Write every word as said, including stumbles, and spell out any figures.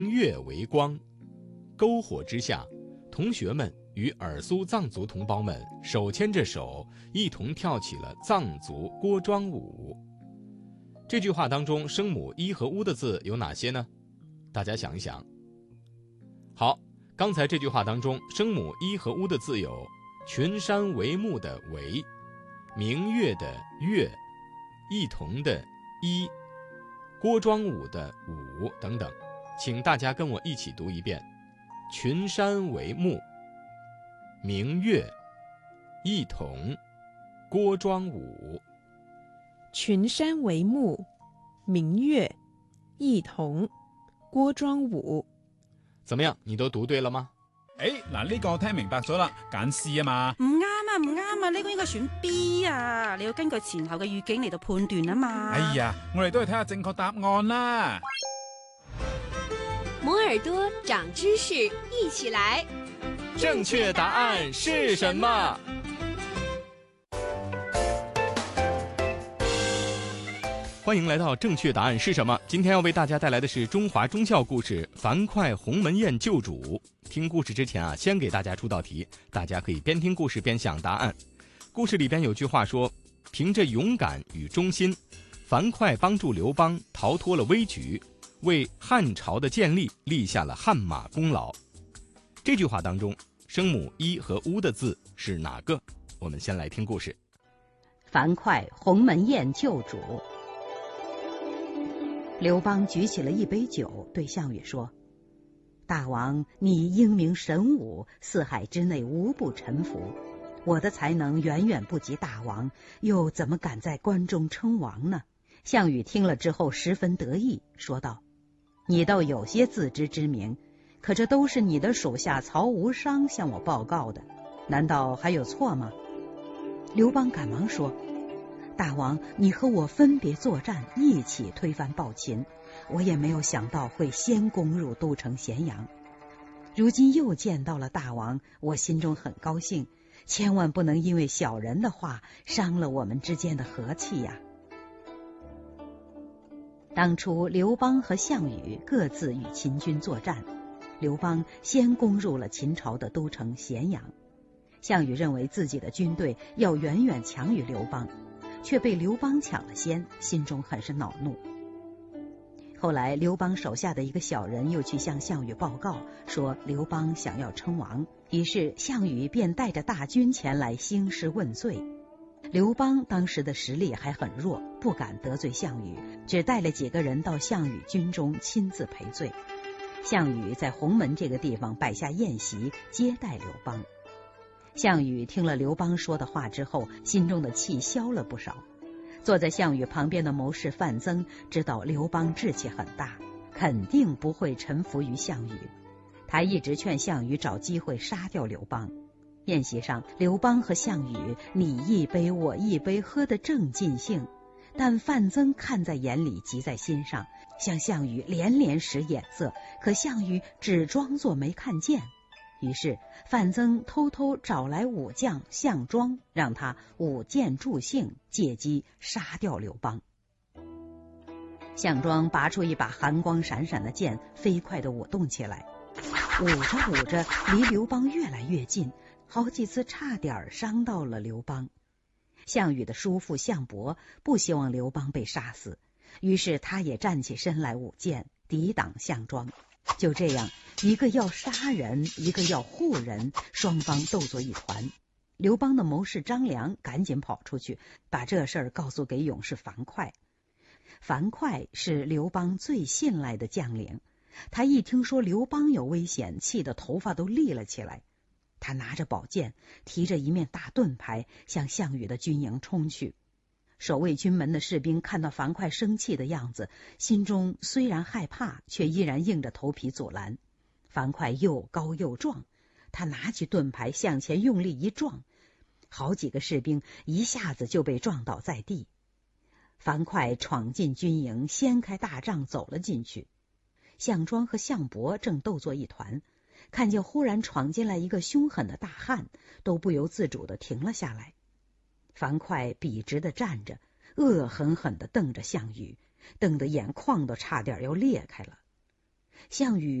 月为光。篝火之下，同学们与尔苏藏族同胞们手牵着手，一同跳起了藏族锅庄舞。这句话当中，声母一和乌的字有哪些呢？大家想一想。好，刚才这句话当中，声母一和乌的字有群山为木的为，明月的月，一同的一，锅庄舞的舞等等。请大家跟我一起读一遍：群山为木，明月，一同，锅庄舞。 群山为木，明月，一同，锅庄舞。 怎么样，你都讀對了嗎？ 誒，嗱呢個我聽明白咗啦，揀 C 啊嘛。 唔啱啊，唔啱啊，呢個應該選 B 啊，你要根據前後嘅語境嚟到判斷啊嘛。 哎呀，我哋都係睇下正確答案啦。 摩耳朵長知識，一起來。 正確答案是什麼？欢迎来到正确答案是什么？今天要为大家带来的是中华忠孝故事《樊哙鸿门宴救主》。听故事之前啊，先给大家出道题，大家可以边听故事边想答案。故事里边有句话说，凭着勇敢与忠心，樊哙帮助刘邦逃脱了危局，为汉朝的建立立下了汗马功劳。这句话当中，声母一和乌的字是哪个？我们先来听故事。 樊哙鸿门宴救主。刘邦举起了一杯酒，对项羽说：大王，你英明神武，四海之内无不臣服，我的才能远远不及大王，又怎么敢在关中称王呢？项羽听了之后十分得意，说道：你倒有些自知之明，可这都是你的属下曹无伤向我报告的，难道还有错吗？刘邦赶忙说：大王，你和我分别作战，一起推翻暴秦，我也没有想到会先攻入都城咸阳。如今又见到了大王，我心中很高兴，千万不能因为小人的话伤了我们之间的和气呀。当初刘邦和项羽各自与秦军作战，刘邦先攻入了秦朝的都城咸阳。项羽认为自己的军队要远远强于刘邦，却被刘邦抢了先，心中很是恼怒。后来刘邦手下的一个小人又去向项羽报告，说刘邦想要称王，于是项羽便带着大军前来兴师问罪。刘邦当时的实力还很弱，不敢得罪项羽，只带了几个人到项羽军中亲自赔罪。项羽在鸿门这个地方摆下宴席接待刘邦。项羽听了刘邦说的话之后，心中的气消了不少。坐在项羽旁边的谋士范增知道刘邦志气很大，肯定不会臣服于项羽，他一直劝项羽找机会杀掉刘邦。宴席上，刘邦和项羽你一杯我一杯，喝得正尽兴，但范增看在眼里，急在心上，向项羽连连使眼色，可项羽只装作没看见。于是范增偷偷找来武将项庄，让他舞剑助兴，借机杀掉刘邦。项庄拔出一把寒光闪闪的剑，飞快地舞动起来，舞着舞着离刘邦越来越近，好几次差点伤到了刘邦。项羽的叔父项伯不希望刘邦被杀死，于是他也站起身来舞剑抵挡项庄。就这样，一个要杀人，一个要护人，双方斗作一团。刘邦的谋士张良赶紧跑出去，把这事儿告诉给勇士樊哙。樊哙是刘邦最信赖的将领，他一听说刘邦有危险，气得头发都立了起来。他拿着宝剑，提着一面大盾牌，向项羽的军营冲去。守卫军门的士兵看到樊哙生气的样子，心中虽然害怕，却依然硬着头皮阻拦。樊哙又高又壮，他拿起盾牌向前用力一撞，好几个士兵一下子就被撞倒在地。樊哙闯进军营，掀开大帐走了进去。项庄和项伯正斗作一团，看见忽然闯进来一个凶狠的大汉，都不由自主地停了下来。樊哙笔直地站着，恶狠狠地瞪着项羽，瞪得眼眶都差点要裂开了。 项羽